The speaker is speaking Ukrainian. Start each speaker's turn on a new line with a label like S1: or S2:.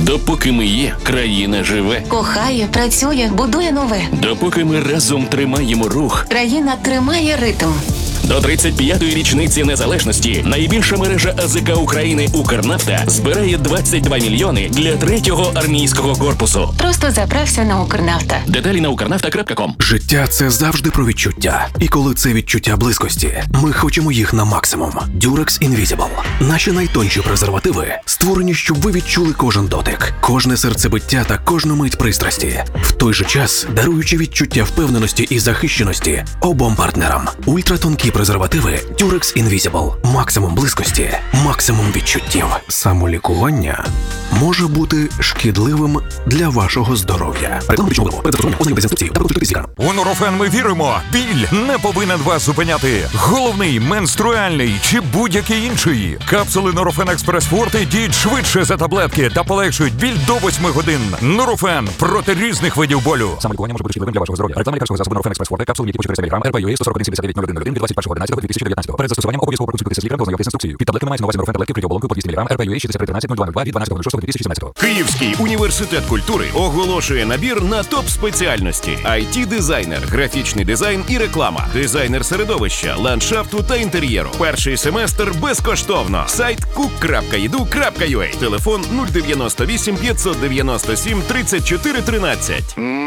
S1: Допоки ми є, країна живе.
S2: Кохає, працює, будує нове.
S1: Допоки ми разом тримаємо рух.
S2: Країна тримає ритм.
S1: До 35-ї річниці незалежності найбільша мережа АЗК України «Укрнафта» збирає 22 мільйони для 3-го армійського корпусу.
S2: Просто заправся на Укрнафта.
S1: Деталі на ukrnafta.com.
S3: Життя – це завжди про відчуття. І коли це відчуття близькості, ми хочемо їх на максимум. Durex Invisible. Наші найтонші презервативи створені, щоб ви відчули кожен дотик, кожне серцебиття та кожну мить пристрасті. В той же час даруючи відчуття впевненості і захищеності обом партнерам. Ультратонкі презервативи Durex Invisible. Максимум близькості, максимум відчуттів. Самолікування може бути шкідливим для вашого здоров'я. Реклама медичного виробу. Перед застосуванням ознайомтесь з інструкцією та консультуйтесь з лікарем.
S4: У Нурофен ми віримо. Біль не повинен вас зупиняти. Головний, менструальний чи будь-який інший. Капсули Нурофен Експрес Форте діють швидше за таблетки та полегшують біль до 8 годин. Нурофен проти різних видів болю. Самолікування може бути шкідливим для вашого здоров'я. Реклама лікарського засобу Нурофен Експрес Форте. Капсули, які по 400 мг, РП-ЮА 141-79-01-01 від 21.11.2019. Перед застосуванням обов'язково проконсультуйтесь з лікарем та ознайомтесь з інструкцією. Під таблетками мається на увазі Нурофен таблетки в оболонку по 200 мг, РП-ЮА 6313-0202 від 12.06.2017.
S5: Київський університет культури оголошує набір на топ-спеціальності: IT-дизайнер, графічний дизайн і реклама, дизайнер середовища, ландшафту та інтер'єру. Перший семестр безкоштовно. Сайт cook.edu.ua. Телефон 098 597 34 13.